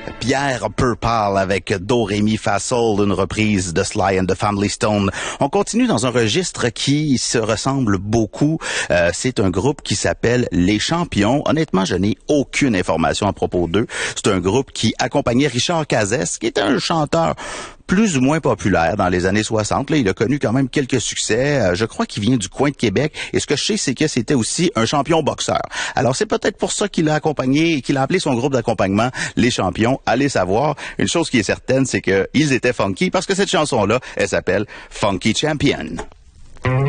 Pierre Purple avec Do Re Mi Fa Sol, une reprise de Sly and the Family Stone. On continue dans un registre qui se ressemble beaucoup. C'est un groupe qui s'appelle Les Champions. Honnêtement, je n'ai aucune information à propos d'eux. C'est un groupe qui accompagnait Richard Cazès, qui était un chanteur plus ou moins populaire dans les années 60. Là, il a connu quand même quelques succès. Je crois qu'il vient du coin de Québec. Et ce que je sais, c'est que c'était aussi un champion boxeur. Alors, c'est peut-être pour ça qu'il l'a accompagné, qu'il a appelé son groupe d'accompagnement Les Champions. Allez savoir. Une chose qui est certaine, c'est qu'ils étaient funky parce que cette chanson-là, elle s'appelle Funky Champion.